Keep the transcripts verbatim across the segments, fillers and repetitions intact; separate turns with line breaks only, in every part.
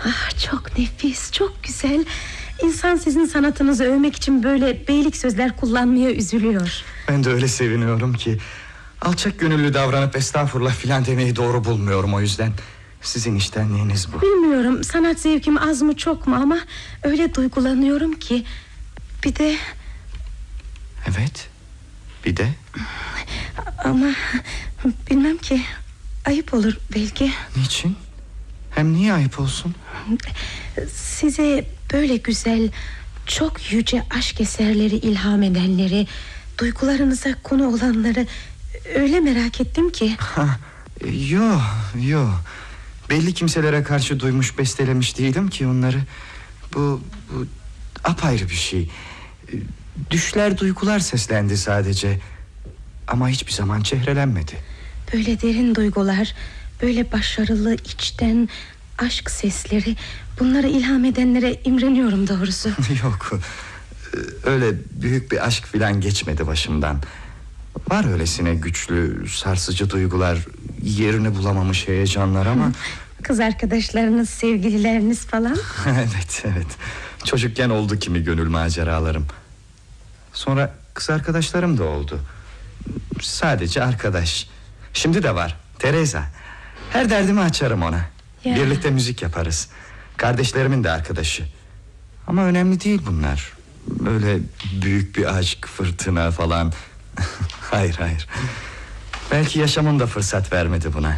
Ah, çok nefis, çok güzel. İnsan sizin sanatınızı övmek için böyle beylik sözler kullanmaya üzülüyor.
Ben de öyle seviniyorum ki. Alçak gönüllü davranıp estağfurullah filan demeyi doğru bulmuyorum o yüzden. Sizin içtenliğiniz bu.
Bilmiyorum sanat zevkim az mı çok mu ama öyle duygulanıyorum ki. Bir de...
Evet, bir de...
Ama bilmem ki, ayıp olur belki.
Niçin? Hem niye ayıp olsun?
Size böyle güzel, çok yüce aşk eserleri ilham edenleri, duygularınıza konu olanları öyle merak ettim ki.
Ha, yo, yo. Belli kimselere karşı duymuş, bestelemiş değilim ki onları. Bu, bu apayrı bir şey. Düşler, duygular seslendi sadece. Ama hiçbir zaman çehrelenmedi.
Böyle derin duygular, böyle başarılı, içten aşk sesleri, bunları ilham edenlere imreniyorum doğrusu.
Yok, öyle büyük bir aşk filan geçmedi başımdan. Var öylesine güçlü, sarsıcı duygular, yerini bulamamış heyecanlar ama...
Kız arkadaşlarınız, sevgilileriniz falan.
Evet, evet. Çocukken oldu kimi gönül maceralarım. Sonra kız arkadaşlarım da oldu. Sadece arkadaş. Şimdi de var, Teresa. Her derdimi açarım ona. Ya. Birlikte müzik yaparız. Kardeşlerimin de arkadaşı. Ama önemli değil bunlar. Böyle büyük bir aşk, fırtına falan. Hayır, hayır. Belki yaşamım da fırsat vermedi buna.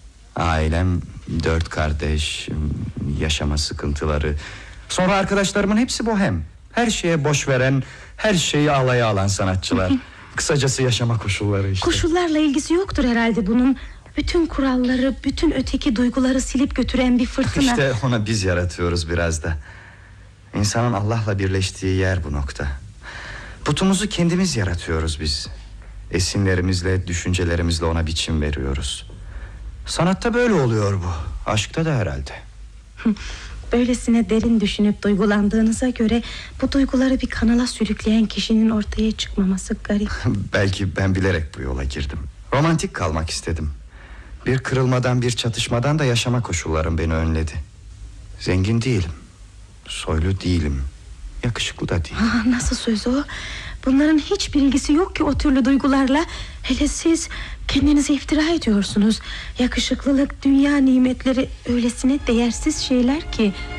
Ailem, dört kardeş, yaşama sıkıntıları. Sonra arkadaşlarımın hepsi bohem. Her şeye boş veren, her şeyi alaya alan sanatçılar. Kısacası yaşama koşulları işte.
Koşullarla ilgisi yoktur herhalde bunun. Bütün kuralları, bütün öteki duyguları silip götüren bir fırtına.
İşte onu biz yaratıyoruz biraz da. İnsanın Allah'la birleştiği yer bu nokta. Putumuzu kendimiz yaratıyoruz biz. Esinlerimizle, düşüncelerimizle ona biçim veriyoruz. Sanatta böyle oluyor bu. Aşkta da herhalde.
Böylesine derin düşünüp duygulandığınıza göre bu duyguları bir kanala sürükleyen kişinin ortaya çıkmaması garip.
Belki ben bilerek bu yola girdim. Romantik kalmak istedim. Bir kırılmadan, bir çatışmadan da yaşama koşullarım beni önledi. Zengin değilim, soylu değilim, yakışıklı da değilim.
Aa, nasıl söz o? Bunların hiçbir ilgisi yok ki o türlü duygularla. Hele siz kendinize iftira ediyorsunuz. Yakışıklılık, dünya nimetleri öylesine değersiz şeyler ki.